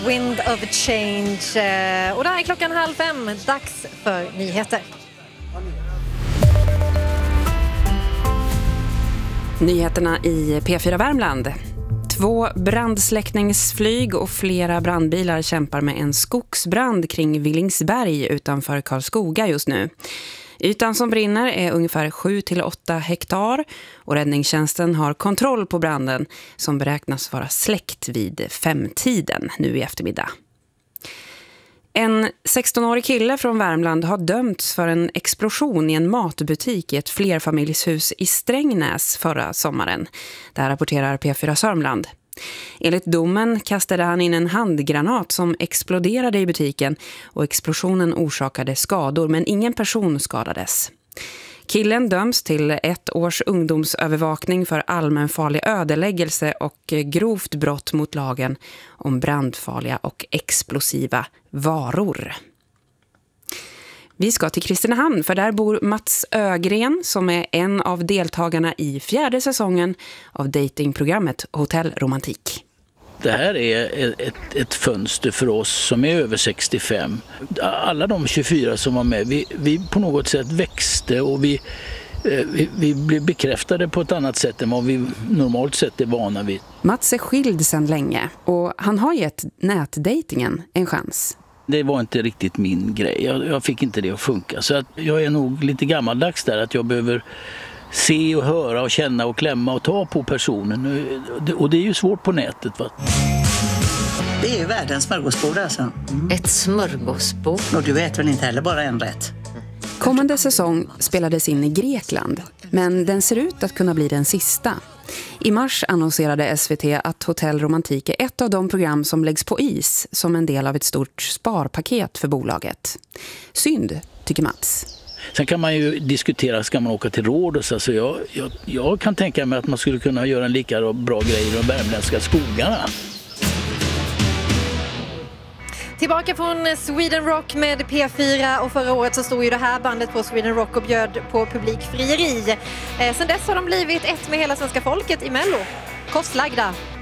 Wind of Change. Och det här är 4:30. Dags för nyheter. Nyheterna i P4 Värmland. 2 brandsläckningsflyg och flera brandbilar kämpar med en skogsbrand kring Villingsberg utanför Karlskoga just nu. Ytan som brinner är ungefär 7-8 hektar och räddningstjänsten har kontroll på branden som beräknas vara släckt vid 5-tiden nu i eftermiddag. En 16-årig kille från Värmland har dömts för en explosion i en matbutik i ett flerfamiljshus i Strängnäs förra sommaren. Det här rapporterar P4 Sörmland. Enligt domen kastade han in en handgranat som exploderade i butiken och explosionen orsakade skador men ingen person skadades. Killen döms till 1 års ungdomsövervakning för allmänfarlig ödeläggelse och grovt brott mot lagen om brandfarliga och explosiva varor. Vi ska till Kristinehamn för där bor Mats Ögren som är en av deltagarna i 4:e säsongen av datingprogrammet Hotell Romantik. Det här är ett fönster för oss som är över 65. Alla de 24 som var med, vi på något sätt växte och vi blev bekräftade på ett annat sätt än vad vi normalt sett är vana vid. Mats är skild sedan länge och han har gett nätdatingen en chans. Det var inte riktigt min grej. Jag fick inte det att funka. Så att jag är nog lite gammaldags där att jag behöver se och höra och känna och klämma och ta på personen. Och det är ju svårt på nätet, va? Det är ju världens smörgåsbord alltså. Ett smörgåsbord? Och du vet väl inte heller bara en rätt? Kommande säsong spelades in i Grekland, men den ser ut att kunna bli den sista. I mars annonserade SVT att Hotell Romantik är ett av de program som läggs på is som en del av ett stort sparpaket för bolaget. Synd, tycker Mats. Sen kan man ju diskutera, ska man åka till Rhodos? Alltså jag kan tänka mig att man skulle kunna göra en lika bra grej i de värmländska skogarna. Tillbaka från Sweden Rock med P4 och förra året så stod ju det här bandet på Sweden Rock och bjöd på publikfrieri. Sen dess har de blivit ett med hela svenska folket i Mello. Kostlagda.